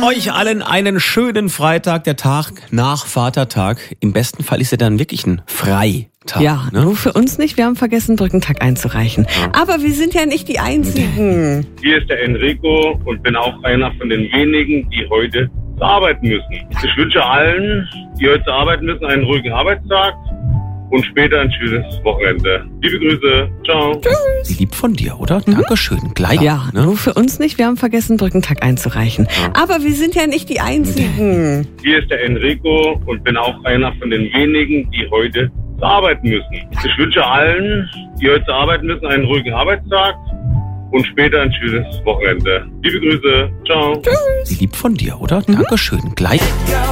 Euch allen einen schönen Freitag, der Tag nach Vatertag. Im besten Fall ist er dann wirklich ein Freitag. Ja, ne? nur für uns nicht. Wir haben vergessen, Brückentag einzureichen. Aber wir sind ja nicht die Einzigen. Hier ist der Enrico und bin auch einer von den wenigen, die heute zur Arbeit müssen. Ich wünsche allen, die heute zur Arbeit müssen, einen ruhigen Arbeitstag und später ein schönes Wochenende. Liebe Grüße, ciao. Lieb von dir, oder? Dankeschön. Gleich. Ja, ne? nur für uns nicht. Wir haben vergessen, Brückentag einzureichen. Aber wir sind ja nicht die Einzigen. Hier ist der Enrico und bin auch einer von den wenigen, die heute zur Arbeit müssen. Ich wünsche allen, die heute zur Arbeit müssen, einen ruhigen Arbeitstag und später ein schönes Wochenende. Liebe Grüße, ciao. Lieb von dir, oder? Dankeschön. Gleich.